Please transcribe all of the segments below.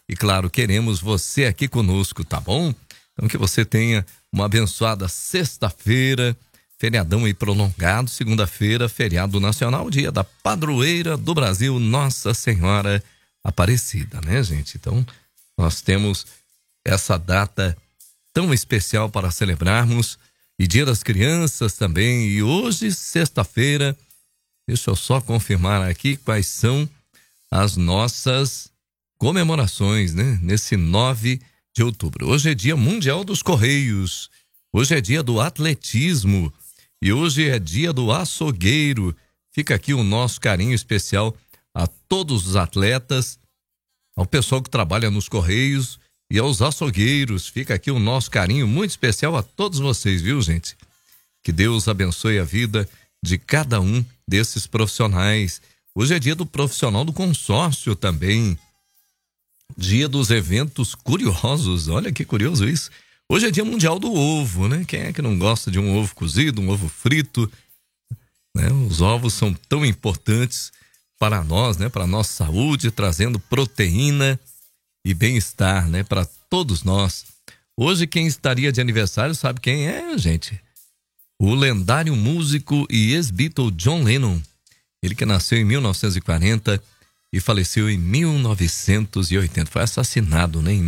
E claro, queremos você aqui conosco, tá bom? Então que você tenha uma abençoada sexta-feira, feriadão aí prolongado, segunda-feira, feriado nacional, dia da padroeira do Brasil, Nossa Senhora Aparecida, né, gente? Então, nós temos essa data tão especial para celebrarmos, e Dia das Crianças também, e hoje, sexta-feira, deixa eu só confirmar aqui quais são as nossas comemorações, né? Nesse 9 de outubro. Hoje é Dia Mundial dos Correios, hoje é dia do atletismo e hoje é dia do açougueiro. Fica aqui o nosso carinho especial a todos os atletas, ao pessoal que trabalha nos Correios e aos açougueiros. Fica aqui o nosso carinho muito especial a todos vocês, viu, gente? Que Deus abençoe a vida de cada um desses profissionais. Hoje é dia do profissional do consórcio também. Dia dos eventos curiosos. Olha que curioso isso. Hoje é dia mundial do ovo, né? Quem é que não gosta de um ovo cozido, um ovo frito? Né? Os ovos são tão importantes para nós, né? Para a nossa saúde, trazendo proteína e bem-estar, né? Para todos nós. Hoje quem estaria de aniversário, sabe quem é, gente? O lendário músico e ex-Beatle John Lennon. Ele que nasceu em 1940 e faleceu em 1980. Foi assassinado, né? Em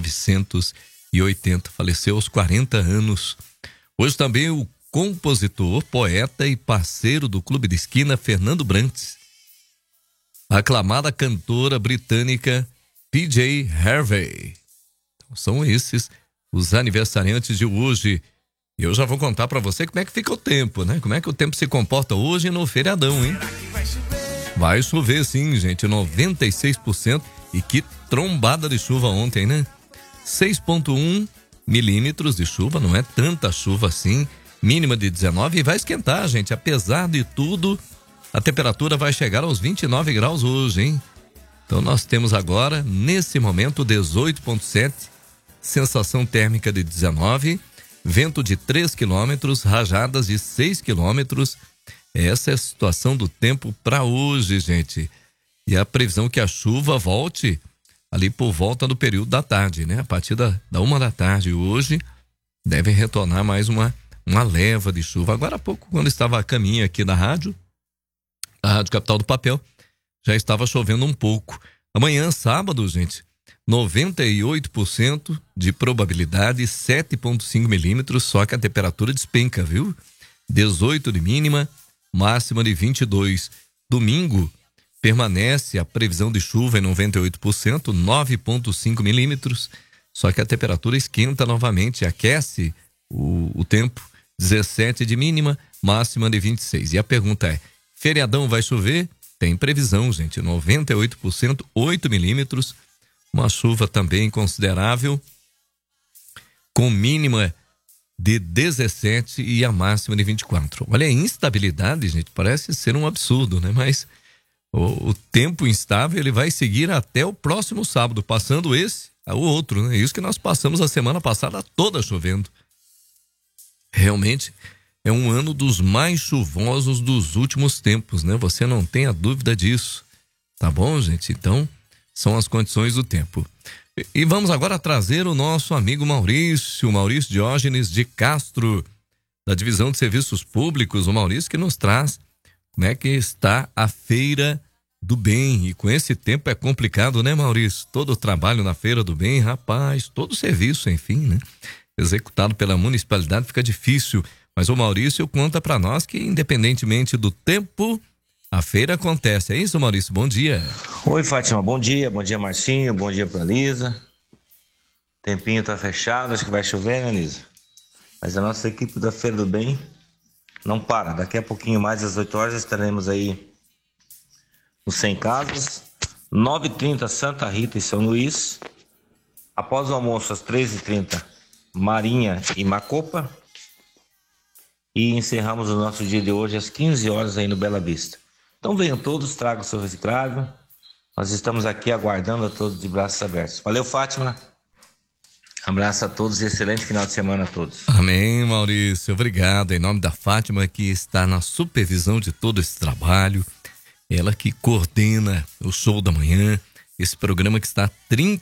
1980. Faleceu aos 40 anos. Hoje também o compositor, poeta e parceiro do Clube de Esquina, Fernando Brantes. A aclamada cantora britânica PJ Harvey. Então, são esses os aniversariantes de hoje. E eu já vou contar pra você como é que fica o tempo, né? Como é que o tempo se comporta hoje no feriadão, hein? Vai chover sim, gente, 96%. E que trombada de chuva ontem, né? 6,1 milímetros de chuva, não é tanta chuva assim. Mínima de 19 e vai esquentar, gente. Apesar de tudo, a temperatura vai chegar aos 29 graus hoje, hein? Então nós temos agora, nesse momento, 18,7, sensação térmica de 19, vento de 3 quilômetros, rajadas de 6 quilômetros. Essa é a situação do tempo para hoje, gente. E a previsão que a chuva volte ali por volta do período da tarde, né? A partir da 1 da tarde hoje, deve retornar mais uma leva de chuva. Agora há pouco, quando estava a caminho aqui da rádio, a Rádio Capital do Papel, já estava chovendo um pouco. Amanhã, sábado, gente, 98% de probabilidade, 7,5 milímetros, só que a temperatura despenca, viu? 18 de mínima, máxima de 22. Domingo, permanece a previsão de chuva em 98%, 9,5 milímetros, só que a temperatura esquenta novamente, aquece o tempo, 17 de mínima, máxima de 26. E a pergunta é, feriadão vai chover? Tem previsão, gente, 98%, 8 milímetros, uma chuva também considerável, com mínima de 17 e a máxima de 24. Olha, a instabilidade, gente, parece ser um absurdo, né? Mas o tempo instável, ele vai seguir até o próximo sábado, passando esse ao outro, né? Isso que nós passamos a semana passada toda chovendo. Realmente é um ano dos mais chuvosos dos últimos tempos, né? Você não tem a dúvida disso. Tá bom, gente? Então, são as condições do tempo. E vamos agora trazer o nosso amigo Maurício Diógenes de Castro, da Divisão de Serviços Públicos. O Maurício que nos traz como é que está a Feira do Bem. E com esse tempo é complicado, né, Maurício? Todo o trabalho na Feira do Bem, rapaz, todo o serviço, enfim, né? Executado pela municipalidade fica difícil. Mas o Maurício conta para nós que, independentemente do tempo, a feira acontece. É isso, Maurício? Bom dia. Oi, Fátima. Bom dia, Marcinho. Bom dia pra Lisa. Tempinho tá fechado, acho que vai chover, né, Lisa? Mas a nossa equipe da Feira do Bem não para. Daqui a pouquinho mais, às 8 horas, estaremos aí no 100 Casas, 9h30 Santa Rita e São Luís. Após o almoço, às 13h30, Marinha e Macopa. E encerramos o nosso dia de hoje às 15 horas aí no Bela Vista. Então venham todos, tragam o seu reciclável. Nós estamos aqui aguardando a todos de braços abertos. Valeu, Fátima. Abraço a todos e excelente final de semana a todos. Amém, Maurício. Obrigado. Em nome da Fátima, que está na supervisão de todo esse trabalho. Ela que coordena o Show da Manhã, esse programa que está há